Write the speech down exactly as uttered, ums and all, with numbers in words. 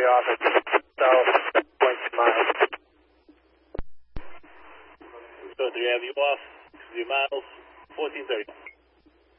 off at south seven point two miles. So three, have you off two miles, fourteen thirty.